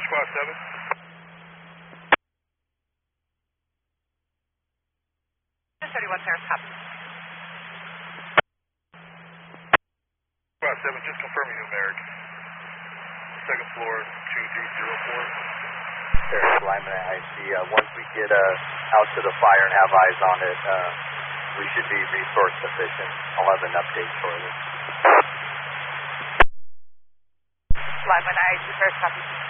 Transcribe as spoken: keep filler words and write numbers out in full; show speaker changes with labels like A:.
A: Squad seven.
B: thirty-one, Paris, copy.
A: Squad seven, just confirming numeric. Second floor, two three zero four.
C: Paris, Lyman, I see. Uh, once we get uh, out to the fire and have eyes on it, uh, we should be resource sufficient. I'll have an update shortly.
B: Lyman, I see, Paris, copy.